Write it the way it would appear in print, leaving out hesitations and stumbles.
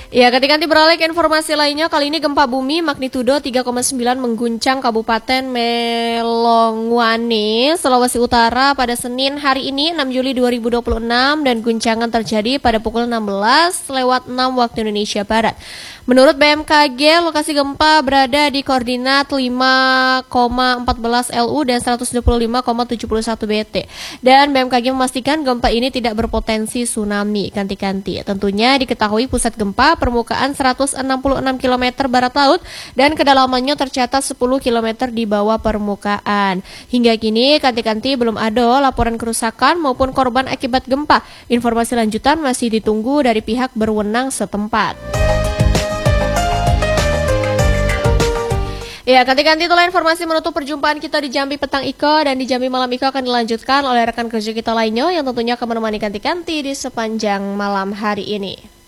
Ya, ketika nanti beralih ke informasi lainnya, kali ini gempa bumi magnitudo 3,9 mengguncang Kabupaten Melonguane, Sulawesi Utara pada Senin hari ini 6 Juli 2026 dan guncangan terjadi pada pukul 16:06 waktu Indonesia Barat. Menurut BMKG, lokasi gempa berada di koordinat 5,14 LU dan 125,71 BT. Dan BMKG memastikan gempa ini tidak berpotensi tsunami ganti-ganti. Tentunya diketahui pusat gempa permukaan 166 km barat laut dan kedalamannya tercatat 10 km di bawah permukaan. Hingga kini kanti-kanti belum ada laporan kerusakan maupun korban akibat gempa. Informasi lanjutan masih ditunggu dari pihak berwenang setempat. Ya, kanti-kanti itulah informasi menutup perjumpaan kita di Jambi Petang Iko, dan di Jambi Malam Iko akan dilanjutkan oleh rekan kerja kita lainnya yang tentunya akan menemani kanti-kanti di sepanjang malam hari ini.